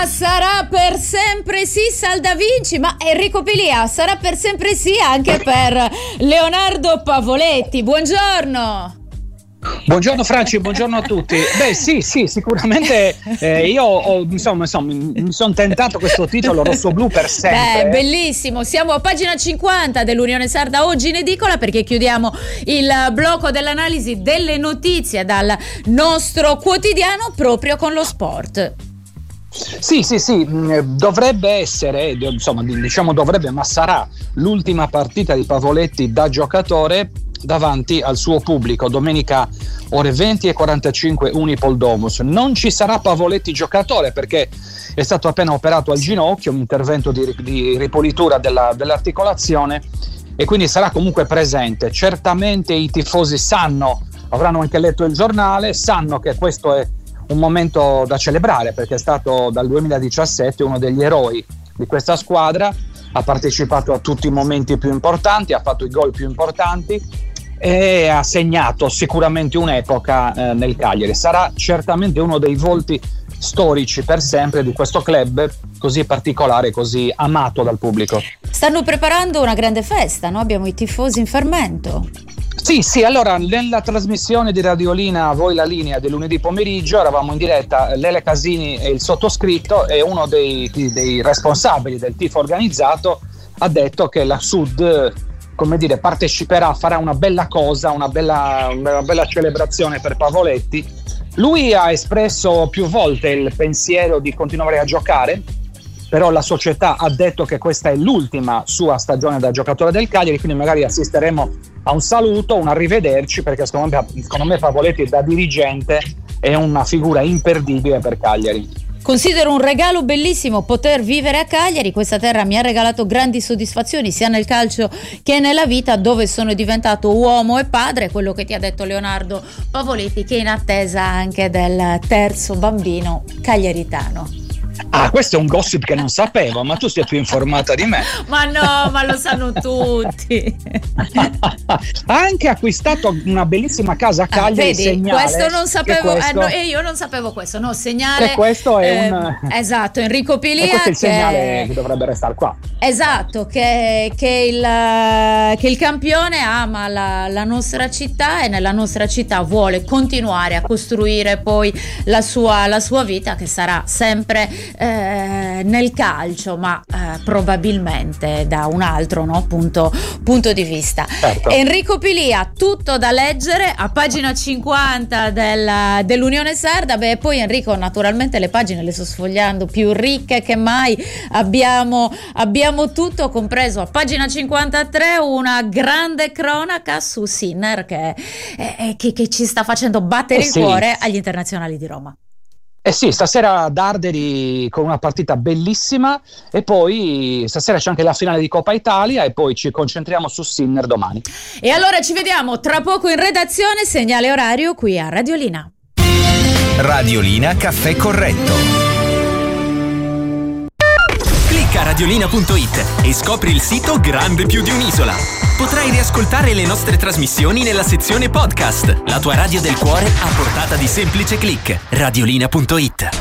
Sarà per sempre sì Saldavinci, ma Enrico Pilia sarà per sempre sì anche per Leonardo Pavoletti. Buongiorno. Buongiorno Franci, buongiorno a tutti. Beh sì, sicuramente io mi sono tentato questo titolo rosso-blu per sempre. Beh, bellissimo, siamo a pagina 50 dell'Unione Sarda oggi in edicola, perché chiudiamo il blocco dell'analisi delle notizie dal nostro quotidiano proprio con lo sport. Sì, dovrebbe essere, dovrebbe, ma sarà l'ultima partita di Pavoletti da giocatore davanti al suo pubblico, domenica ore 20:45 Unipol Domus. Non ci sarà Pavoletti giocatore perché è stato appena operato al ginocchio, un intervento di ripulitura dell'articolazione, e quindi sarà comunque presente. Certamente i tifosi avranno anche letto il giornale, sanno che questo è un momento da celebrare, perché è stato dal 2017 uno degli eroi di questa squadra, ha partecipato a tutti i momenti più importanti, ha fatto i gol più importanti e ha segnato sicuramente un'epoca nel Cagliari. Sarà certamente uno dei volti storici per sempre di questo club così particolare, così amato dal pubblico. Stanno preparando una grande festa, no? Abbiamo i tifosi in fermento. Sì, allora nella trasmissione di Radiolina Voi la linea del lunedì pomeriggio eravamo in diretta Lele Casini e il sottoscritto, e uno dei responsabili del tifo organizzato ha detto che la Sud, parteciperà, farà una bella cosa, una bella celebrazione per Pavoletti. Lui ha espresso più volte il pensiero di continuare a giocare, però la società ha detto che questa è l'ultima sua stagione da giocatore del Cagliari, quindi magari assisteremo a un saluto, un arrivederci, perché secondo me Pavoletti da dirigente è una figura imperdibile per Cagliari. Considero un regalo bellissimo poter vivere a Cagliari. Questa terra mi ha regalato grandi soddisfazioni sia nel calcio che nella vita, dove sono diventato uomo e padre, quello che ti ha detto Leonardo Pavoletti, che è in attesa anche del terzo bambino cagliaritano. Questo è un gossip che non sapevo, ma tu sei più informata di me. Ma no, ma lo sanno tutti. Ha anche acquistato una bellissima casa a Cagliari. Vedi, segnale questo non sapevo, questo, io non sapevo questo, no, segnale. Che questo è un esatto, Enrico Pilia. Questo è il segnale che dovrebbe restare qua. Esatto, che il campione ama la nostra città, e nella nostra città vuole continuare a costruire poi la sua vita, che sarà sempre nel calcio, ma probabilmente da un altro punto di vista. Certo. Enrico Pilia, tutto da leggere a pagina 50 dell'Unione Sarda. Beh, poi Enrico, naturalmente le pagine le sto sfogliando più ricche che mai, abbiamo tutto, compreso a pagina 53 una grande cronaca su Sinner che ci sta facendo battere il cuore agli internazionali di Roma. Sì, stasera Darderi con una partita bellissima, e poi stasera c'è anche la finale di Coppa Italia, e poi ci concentriamo su Sinner domani. E allora ci vediamo tra poco in redazione, segnale orario qui a Radiolina. Radiolina Caffè Corretto. Clicca radiolina.it e scopri il sito grande più di un'isola. Potrai riascoltare le nostre trasmissioni nella sezione podcast. La tua radio del cuore a portata di semplice click. Radiolina.it.